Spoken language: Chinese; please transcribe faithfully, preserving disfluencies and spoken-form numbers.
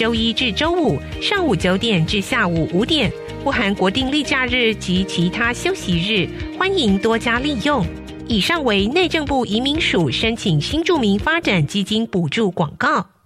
周一至周五上午九点至下午五点，不含国定例假日及其他休息日，欢迎多加利用。以上为内政部移民署申请新住民发展基金补助广告。